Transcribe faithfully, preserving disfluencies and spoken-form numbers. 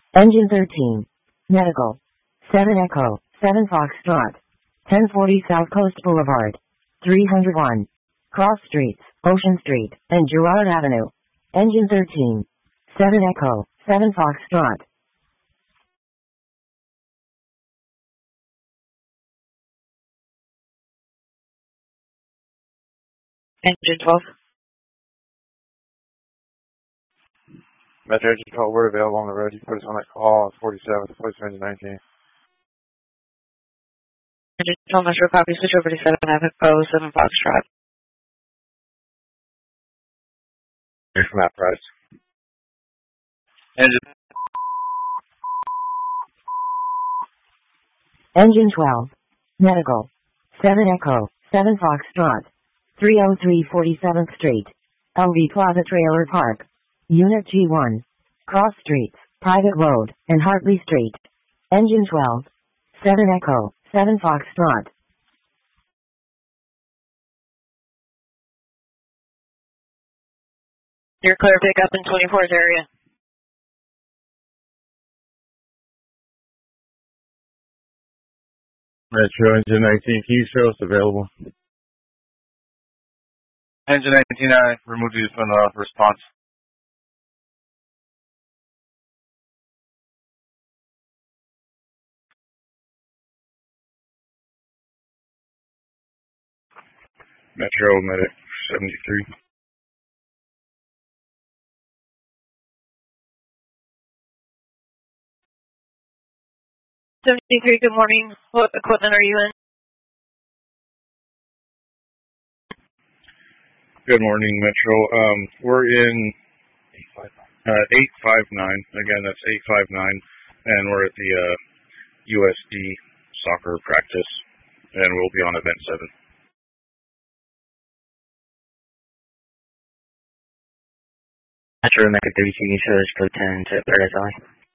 Engine thirteen. Medical. seven Echo, seven Foxtrot. ten forty South Coast Boulevard. three oh one. Cross Streets, Ocean Street, and Girard Avenue. Engine thirteen. seven Echo, seven Foxtrot. Engine twelve. Metro Engine twelve, we're available on the road. You can put us on that call at forty-seven, place engine nineteen. Engine twelve, Metro copy, switch over to seven Echo, seven Foxtrot. Here's from that price. Engine. Engine twelve. Medical. seven Echo, seven Foxtrot. three oh three forty-seventh Street. L V Plaza Trailer Park. Unit G one. Cross Streets, Private Road, and Hartley Street. Engine twelve. seven Echo, seven Foxtrot. You're clear pickup in twenty-fourth area. Metro Engine nineteen, can you show us available? Engine nineteen, I removed you from the response. Metro Medic seventy-three. seventy-three, good morning. What equipment are you in? Good morning, Metro. Um, we're in uh, eight five nine. Again, that's eight five nine. And we're at the uh, U S D soccer practice. And we'll be on event seven. Metro Mecca thirty-two, you show us code ten to Paradise Alley.